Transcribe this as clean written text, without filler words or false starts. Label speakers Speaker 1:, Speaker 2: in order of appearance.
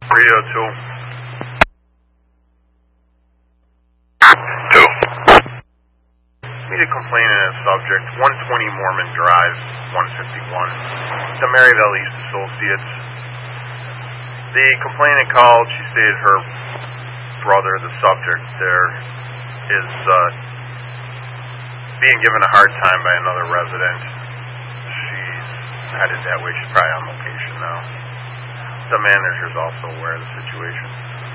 Speaker 1: Radio 2.
Speaker 2: 2.
Speaker 1: Need a complainant as subject, 120 Mormon Drive, 151. The Maryville East Associates. The complainant called. She stated her brother, the subject there, is being given a hard time by another resident. She's headed that way. She's probably on location now. The manager is also aware of the situation.